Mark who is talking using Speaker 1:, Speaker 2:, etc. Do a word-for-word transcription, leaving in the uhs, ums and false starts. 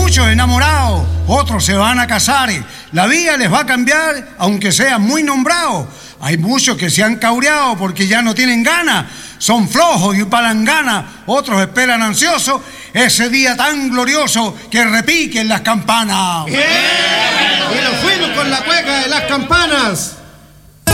Speaker 1: muchos enamorados, otros se van a casar. La vida les va a cambiar, aunque sean muy nombrados. Hay muchos que se han caureado porque ya no tienen ganas, son flojos y palanganas. Otros esperan ansiosos ese día tan glorioso que repiquen las campanas.
Speaker 2: ¡Bien! Y nos fuimos con la cueca de las campanas.